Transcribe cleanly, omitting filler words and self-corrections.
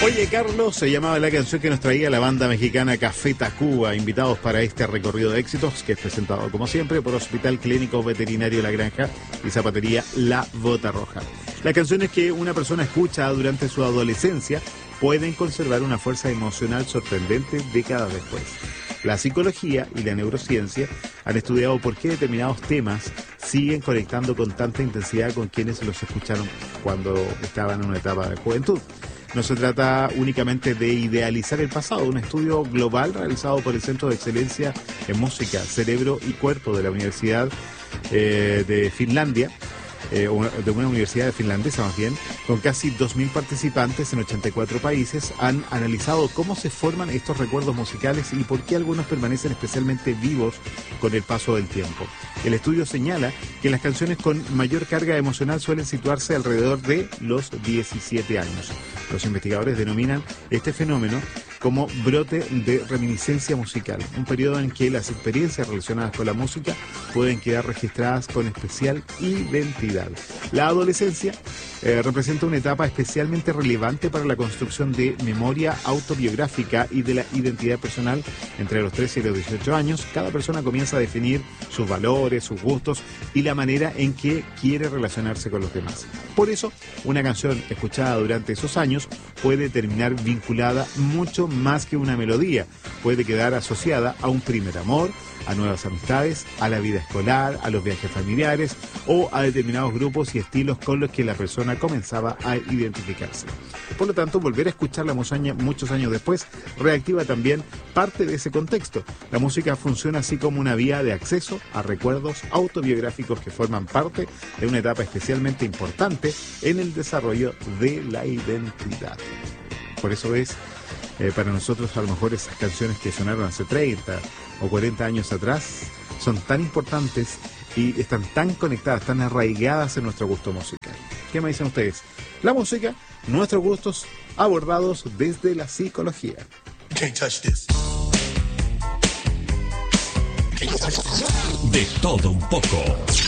Oye, Carlos, se llamaba la canción que nos traía la banda mexicana Café Tacuba, invitados para este recorrido de éxitos que es presentado, como siempre, por Hospital Clínico Veterinario La Granja y Zapatería La Bota Roja. Las canciones que una persona escucha durante su adolescencia pueden conservar una fuerza emocional sorprendente décadas después. La psicología y la neurociencia han estudiado por qué determinados temas siguen conectando con tanta intensidad con quienes los escucharon cuando estaban en una etapa de juventud. No se trata únicamente de idealizar el pasado. Un estudio global realizado por el Centro de Excelencia en Música, Cerebro y Cuerpo de la Universidad de Finlandia, de una universidad finlandesa más bien, con casi 2.000 participantes en 84 países, han analizado cómo se forman estos recuerdos musicales y por qué algunos permanecen especialmente vivos con el paso del tiempo. El estudio señala que las canciones con mayor carga emocional suelen situarse alrededor de los 17 años. Los investigadores denominan este fenómeno como brote de reminiscencia musical, un periodo en que las experiencias relacionadas con la música pueden quedar registradas con especial identidad. La adolescencia representa una etapa especialmente relevante para la construcción de memoria autobiográfica y de la identidad personal. Entre los 13 y los 18 años, cada persona comienza a definir sus valores, sus gustos y la manera en que quiere relacionarse con los demás. Por eso, una canción escuchada durante esos años puede terminar vinculada mucho más que una melodía. Puede quedar asociada a un primer amor, a nuevas amistades, a la vida escolar, a los viajes familiares o a determinados grupos y estilos con los que la persona comenzaba a identificarse. Por lo tanto, volver a escucharla muchos años después reactiva también parte de ese contexto. La música funciona así como una vía de acceso a recuerdos autobiográficos que forman parte de una etapa especialmente importante en el desarrollo de la identidad. Por eso es para nosotros a lo mejor esas canciones que sonaron hace 30 o 40 años atrás son tan importantes y están tan conectadas, tan arraigadas en nuestro gusto musical. ¿Qué me dicen ustedes? La música, nuestros gustos abordados desde la psicología. De todo un poco.